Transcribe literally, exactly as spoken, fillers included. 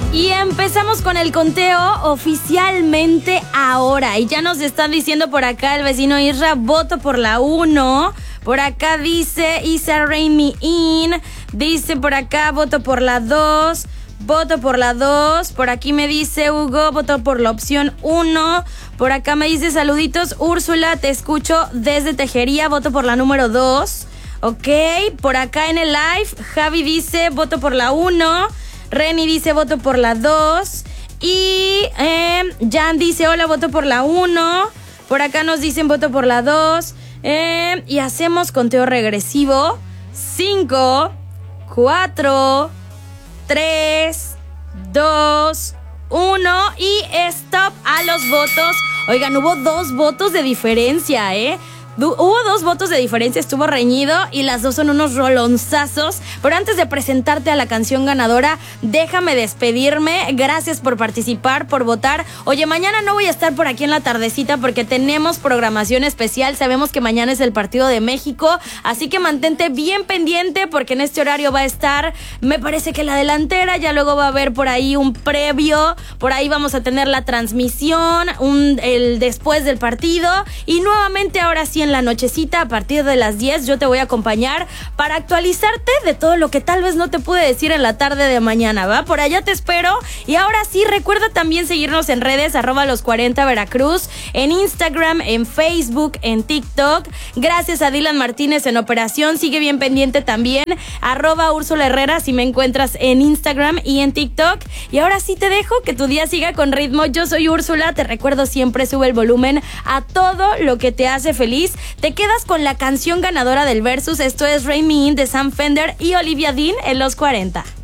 Y empezamos con el conteo oficialmente ahora. Y ya nos están diciendo por acá el vecino Isra, voto por la uno. Por acá dice Isa Rain Me In. Dice por acá, voto por la dos. Voto por la dos. Por aquí me dice Hugo, voto por la opción uno. Por acá me dice saluditos Úrsula, te escucho desde Tejería, voto por la número dos. Ok, por acá en el live Javi dice voto por la uno. Reni dice voto por la dos. Y eh, Jan dice hola, voto por la uno. Por acá nos dicen voto por la dos. Eh, y hacemos conteo regresivo. cinco, cuatro, tres, dos, uno. Y stop a los votos. Oigan, hubo dos votos de diferencia, ¿eh? Hubo dos votos de diferencia, estuvo reñido y las dos son unos rolonzazos. Pero antes de presentarte a la canción ganadora, déjame despedirme. Gracias por participar, por votar. Oye, mañana no voy a estar por aquí en la tardecita porque tenemos programación especial. Sabemos que mañana es el partido de México, así que mantente bien pendiente porque en este horario va a estar, me parece que la delantera, ya luego va a haber por ahí un previo, por ahí vamos a tener la transmisión, un, el después del partido y nuevamente ahora sí en la nochecita a partir de las diez yo te voy a acompañar para actualizarte de todo lo que tal vez no te pude decir en la tarde de mañana, ¿va? Por allá te espero. Y ahora sí, recuerda también seguirnos en redes, arroba los cuarenta Veracruz, en Instagram, en Facebook, en TikTok. Gracias a Dylan Martínez en operación, sigue bien pendiente también, arroba Úrsula Herrera si me encuentras en Instagram y en TikTok. Y ahora sí te dejo que tu día siga con ritmo. Yo soy Úrsula, te recuerdo siempre sube el volumen a todo lo que te hace feliz. Te quedas con la canción ganadora del Versus. Esto es Rain Me In de Sam Fender y Olivia Dean en los cuarenta.